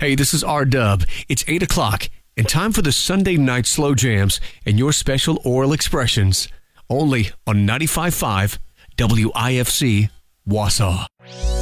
Hey, this is R-Dub. It's 8 o'clock and time for the Sunday night slow jams and your special oral expressions. Only on 95.5 WIFC, Wausau.